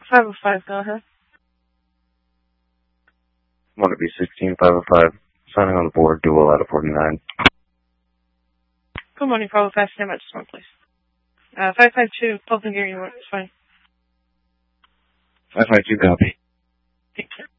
505, go ahead. Want to be 16505. Signing on the board, dual out of 49. Good morning, 505. Stand by just one, please. 552, pulse and gear, you want, it's fine. 552, copy. Thank you.